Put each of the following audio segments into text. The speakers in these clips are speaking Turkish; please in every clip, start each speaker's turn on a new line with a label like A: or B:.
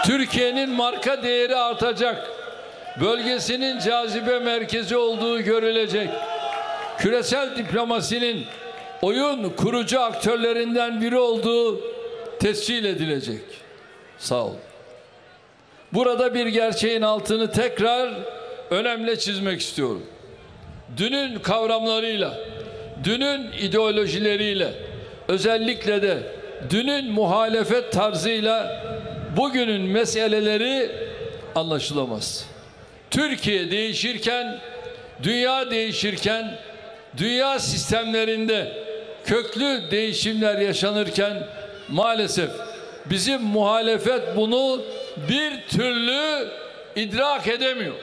A: Türkiye'nin marka değeri artacak. Bölgesinin cazibe merkezi olduğu görülecek. Küresel diplomasinin oyun kurucu aktörlerinden biri olduğu tescil edilecek. Sağ olun. Burada bir gerçeğin altını tekrar önemli çizmek istiyorum. Dünün kavramlarıyla, dünün ideolojileriyle, özellikle de dünün muhalefet tarzıyla bugünün meseleleri anlaşılamaz. Türkiye değişirken, dünya değişirken, dünya sistemlerinde köklü değişimler yaşanırken maalesef bizim muhalefet bunu bir türlü idrak edemiyor.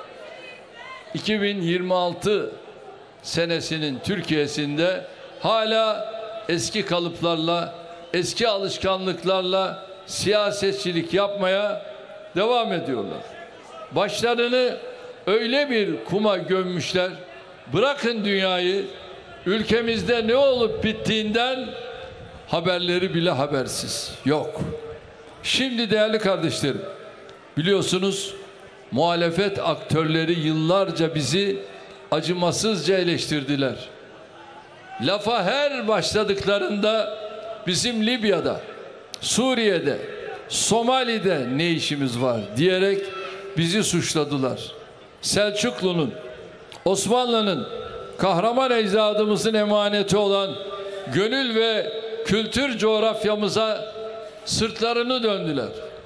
A: 2026 senesinin Türkiye'sinde hala eski kalıplarla, eski alışkanlıklarla siyasetçilik yapmaya devam ediyorlar. Başlarını öyle bir kuma gömmüşler, bırakın dünyayı, ülkemizde ne olup bittiğinden haberleri bile habersiz. Yok. Şimdi değerli kardeşlerim, biliyorsunuz muhalefet aktörleri yıllarca bizi acımasızca eleştirdiler. Lafa her başladıklarında bizim Libya'da, Suriye'de, Somali'de ne işimiz var diyerek bizi suçladılar. Selçuklu'nun, Osmanlı'nın, kahraman ecdadımızın emaneti olan gönül ve kültür coğrafyamıza sırtlarını döndüler.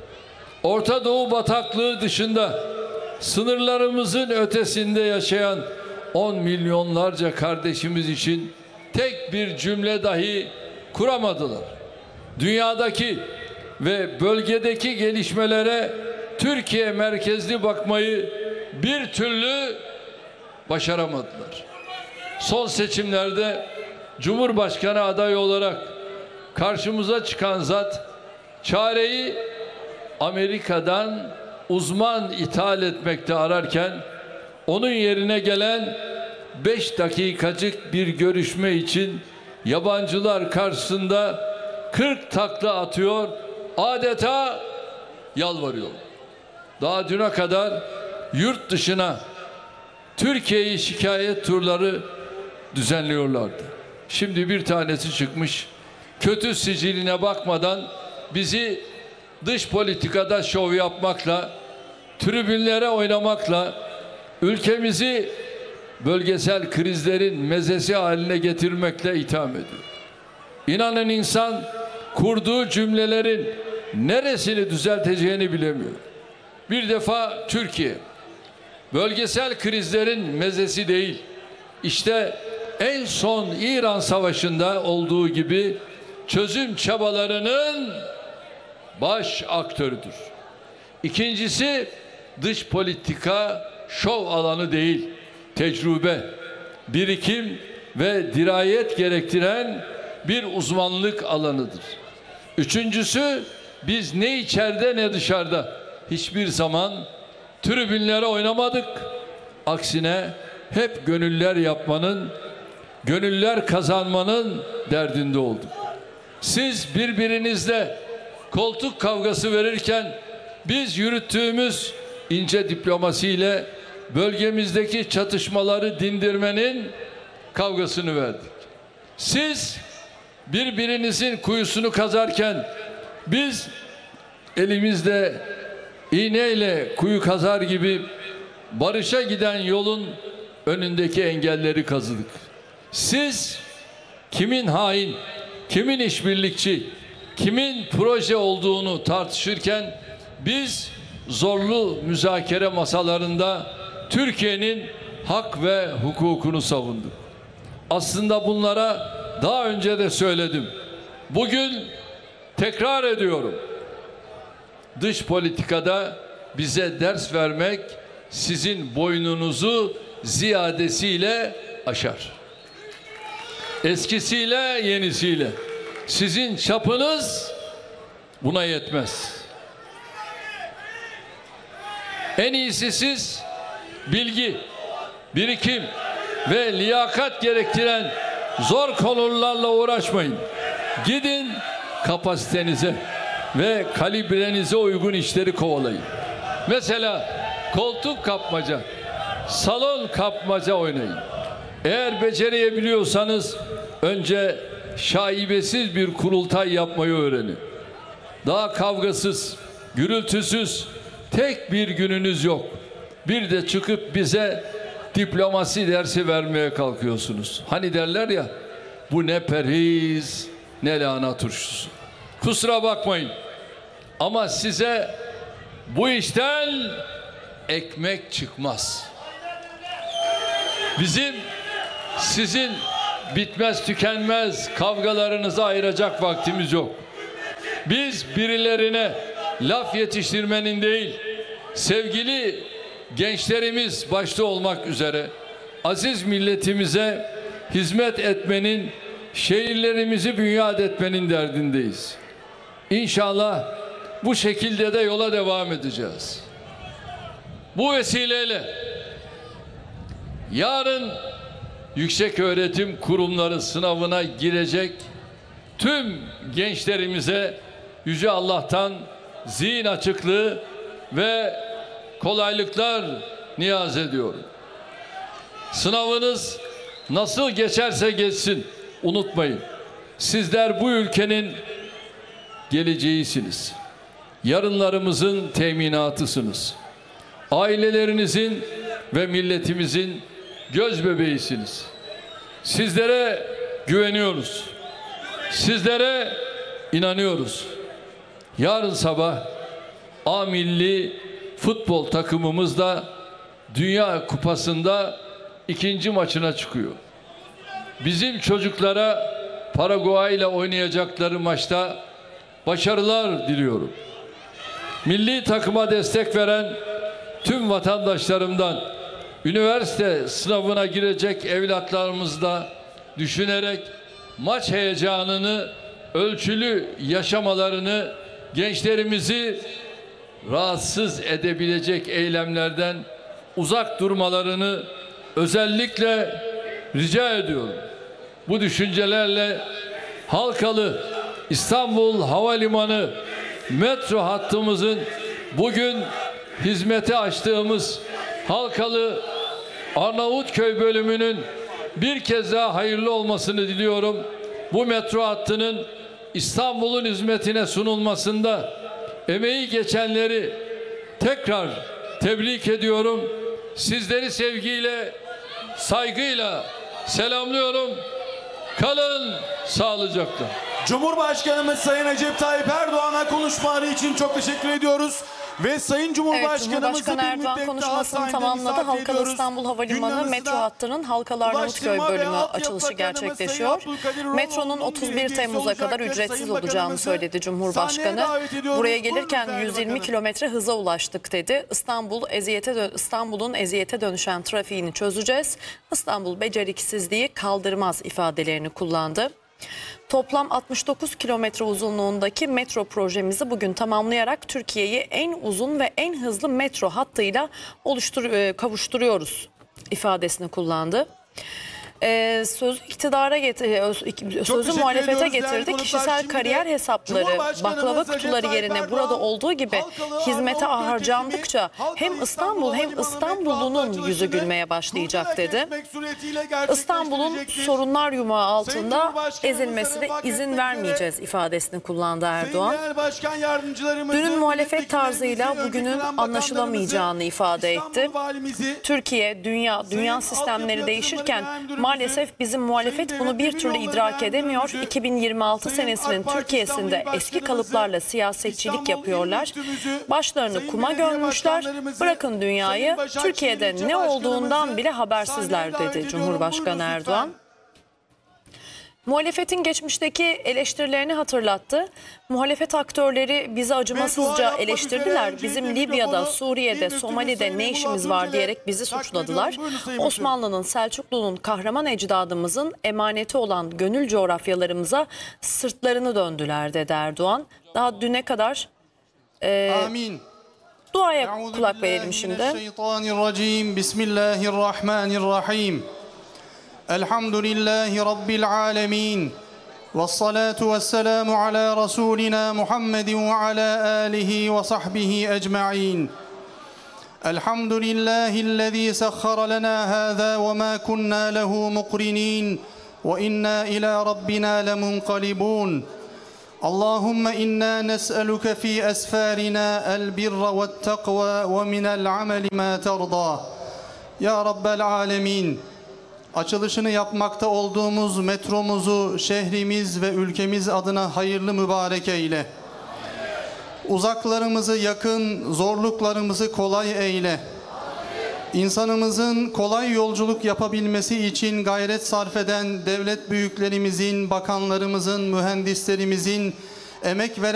A: Orta Doğu bataklığı dışında sınırlarımızın ötesinde yaşayan 10 milyonlarca kardeşimiz için tek bir cümle dahi kuramadılar. Dünyadaki ve bölgedeki gelişmelere Türkiye merkezli bakmayı bir türlü başaramadılar. Son seçimlerde Cumhurbaşkanı adayı olarak karşımıza çıkan zat çareyi Amerika'dan uzman ithal etmekte ararken onun yerine gelen 5 dakikacık bir görüşme için yabancılar karşısında 40 takla atıyor, adeta yalvarıyor. Daha düne kadar yurt dışına Türkiye'yi şikayet turları düzenliyorlardı. Şimdi bir tanesi çıkmış, kötü siciline bakmadan bizi dış politikada şov yapmakla, tribünlere oynamakla, ülkemizi bölgesel krizlerin mezesi haline getirmekle itham ediyor. İnanın insan kurduğu cümlelerin neresini düzelteceğini bilemiyor. Bir defa Türkiye bölgesel krizlerin mezesi değil. İşte en son İran Savaşı'nda olduğu gibi çözüm çabalarının baş aktörüdür. İkincisi dış politika şov alanı değil, tecrübe, birikim ve dirayet gerektiren bir uzmanlık alanıdır. Üçüncüsü biz ne içeride ne dışarıda hiçbir zaman tribünlere oynamadık. Aksine hep gönüller yapmanın, gönüller kazanmanın derdinde olduk. Siz birbirinizle koltuk kavgası verirken biz yürüttüğümüz ince diplomasiyle bölgemizdeki çatışmaları dindirmenin kavgasını verdik. Siz birbirinizin kuyusunu kazarken biz elimizde iğneyle kuyu kazar gibi barışa giden yolun önündeki engelleri kazıdık. Siz kimin hain, kimin işbirlikçi, kimin proje olduğunu tartışırken biz zorlu müzakere masalarında Türkiye'nin hak ve hukukunu savunduk. Aslında bunlara daha önce de söyledim. Bugün tekrar ediyorum. Dış politikada bize ders vermek sizin boynunuzu ziyadesiyle aşar. Eskisiyle yenisiyle. Sizin çapınız buna yetmez. En iyisi siz bilgi, birikim ve liyakat gerektiren zor konularla uğraşmayın. Gidin kapasitenize, ve kalibrenize uygun işleri kovalayın. Mesela koltuk kapmaca, salon kapmaca oynayın. Eğer becerebiliyorsanız önce şaibesiz bir kurultay yapmayı öğrenin. Daha kavgasız, gürültüsüz tek bir gününüz yok. Bir de çıkıp bize diplomasi dersi vermeye kalkıyorsunuz. Hani derler ya, bu ne perhiz ne lahana turşusu. Kusura bakmayın ama size bu işten ekmek çıkmaz. Bizim sizin bitmez tükenmez kavgalarınızı ayıracak vaktimiz yok. Biz birilerine laf yetiştirmenin değil, sevgili gençlerimiz başta olmak üzere aziz milletimize hizmet etmenin, şehirlerimizi bünyat etmenin derdindeyiz. İnşallah bu şekilde de yola devam edeceğiz. Bu vesileyle yarın yükseköğretim kurumları sınavına girecek tüm gençlerimize Yüce Allah'tan zihin açıklığı ve kolaylıklar niyaz ediyorum. Sınavınız nasıl geçerse geçsin, unutmayın. Sizler bu ülkenin geleceğisiniz. Yarınlarımızın teminatısınız. Ailelerinizin ve milletimizin göz bebeğisiniz. Sizlere güveniyoruz. Sizlere inanıyoruz. Yarın sabah A milli futbol takımımız da Dünya Kupası'nda ikinci maçına çıkıyor. Bizim çocuklara Paraguay ile oynayacakları maçta başarılar diliyorum. Milli takıma destek veren tüm vatandaşlarımdan üniversite sınavına girecek evlatlarımızı da düşünerek maç heyecanını ölçülü yaşamalarını, gençlerimizi rahatsız edebilecek eylemlerden uzak durmalarını özellikle rica ediyorum. Bu düşüncelerle Halkalı İstanbul Havalimanı metro hattımızın bugün hizmete açtığımız Halkalı Arnavutköy bölümünün bir kez daha hayırlı olmasını diliyorum. Bu metro hattının İstanbul'un hizmetine sunulmasında emeği geçenleri tekrar tebrik ediyorum. Sizleri sevgiyle, saygıyla selamlıyorum. Kalın sağlıcakla.
B: Cumhurbaşkanımız Sayın Recep Tayyip Erdoğan'a konuşmaları için çok teşekkür ediyoruz. Ve Sayın Cumhurbaşkanımızı
C: Cumhurbaşkanı Erdoğan konuşmasını tamamladı. Halkalı İstanbul Havalimanı metro hattının Halkalı Arnavutköy bölümü açılışı gerçekleşiyor. Metronun 31 Temmuz'a kadar ücretsiz olacağını söyledi Cumhurbaşkanı. Buraya gelirken 120 kilometre hıza ulaştık dedi. İstanbul'un eziyete dönüşen trafiğini çözeceğiz. İstanbul beceriksizliği kaldırmaz ifadelerini kullandı. Toplam 69 kilometre uzunluğundaki metro projemizi bugün tamamlayarak Türkiye'yi en uzun ve en hızlı metro hattıyla kavuşturuyoruz ifadesini kullandı. Sözü muhalefete getirdi. Kişisel kariyer hesapları, baklava kutuları yerine burada olduğu gibi hizmete harcandıkça hem İstanbul hem İstanbullunun yüzü gülmeye başlayacak dedi. İstanbul'un sorunlar yumağı altında ezilmesine izin vermeyeceğiz ifadesini kullandı Erdoğan. Dünün muhalefet tarzıyla bugünün anlaşılamayacağını ifade etti. Türkiye, dünya sistemleri değişirken maalesef bizim muhalefet bunu bir türlü idrak edemiyor. 2026 senesinin Türkiye'sinde eski kalıplarla siyasetçilik yapıyorlar. Başlarını kuma görmüşler. Bırakın dünyayı, Türkiye'de ne olduğundan bile habersizler dedi Cumhurbaşkanı Erdoğan. Muhalefetin geçmişteki eleştirilerini hatırlattı. Muhalefet aktörleri bizi acımasızca eleştirdiler. Bizim Libya'da, Suriye'de, Somali'de ne işimiz var diyerek bizi suçladılar. Osmanlı'nın, Selçuklu'nun, kahraman ecdadımızın emaneti olan gönül coğrafyalarımıza sırtlarını döndüler dedi Erdoğan. Daha düne kadar duaya kulak verelim şimdi.
D: Bismillahirrahmanirrahim. Elhamdülillahi Rabbil alemin. والصلاة والسلام على رسولنا محمد وعلى آله وصحبه أجمعين الحمد لله الذي سخر لنا هذا وما كنا له مقرنين وإنا إلى ربنا لمنقلبون اللهم إنا نسألك في أسفارنا البر والتقوى ومن العمل ما ترضى Ya Rabbel Alemin, açılışını yapmakta olduğumuz metromuzu, şehrimiz ve ülkemiz adına hayırlı mübarek eyle. Uzaklarımızı yakın, zorluklarımızı kolay eyle. İnsanımızın kolay yolculuk yapabilmesi için gayret sarf eden devlet büyüklerimizin, bakanlarımızın, mühendislerimizin, emek veren